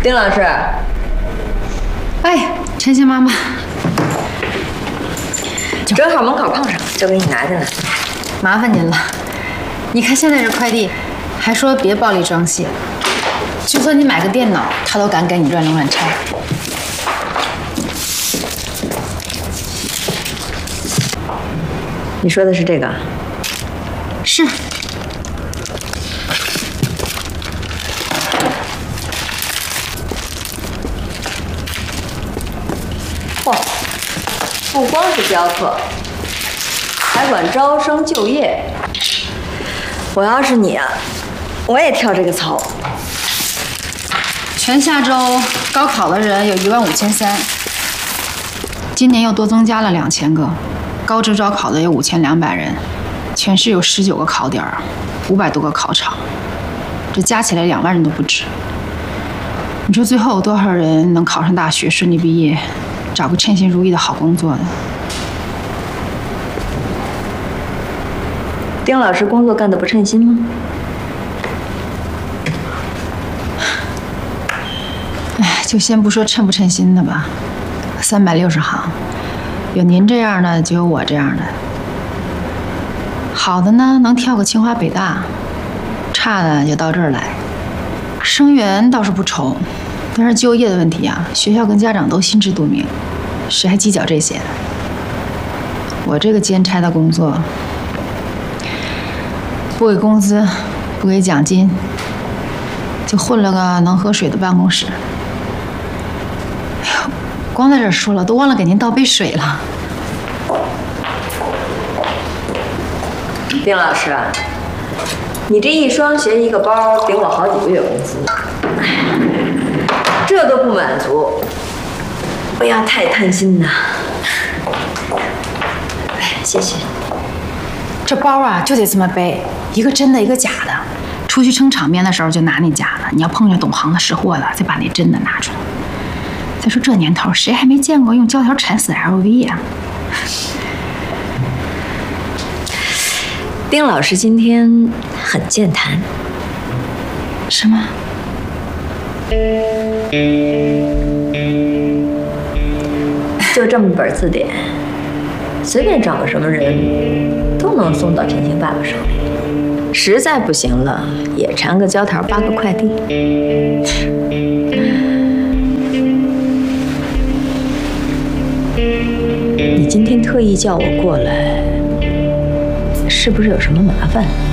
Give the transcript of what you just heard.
丁老师， 哎，陈星妈妈， 正好门口碰上，就给你拿进来。 麻烦您了。你看现在这快递，还说别暴力装卸，就算你买个电脑，他都敢给你乱扔乱拆。 你说的是这个？ 是。 嚯，不光是教课，还管招生就业。我要是你啊，我也跳这个槽。 全下周高考的人有15300，今年又多增加了2000个，高职招考的有5200人，全市有19个考点，500多个考场，这加起来2万人都不止。你说最后有多少人能考上大学，顺利毕业，找个称心如意的好工作呢？ 丁老师工作干得不称心吗？ 哎，就先不说称不称心的吧，360行，有您这样的，就有我这样的。好的呢，能跳个清华北大；差的就到这儿来。生源倒是不愁，但是就业的问题啊，学校跟家长都心知肚明，谁还计较这些？我这个兼差的工作，不给工资，不给奖金，就混了个能喝水的办公室。哎呦，光在这儿说了，都忘了给您倒杯水了。 丁老师啊，你这一双鞋一个包，顶我好几个月工资，这都不满足，不要太贪心呐。哎，谢谢。 这包啊就得这么背，一个真的，一个假的。出去撑场面的时候就拿那假的，你要碰见懂行的识货的，再把那真的拿出来。再说这年头，谁还没见过用胶条缠死 LV 呀？ 丁老师今天很健谈。 什么？ 就这么本字典，随便找个什么人都能送到陈星爸爸手里。实在不行了，也缠个胶条发个快递。你今天特意叫我过来，是不是有什么麻烦？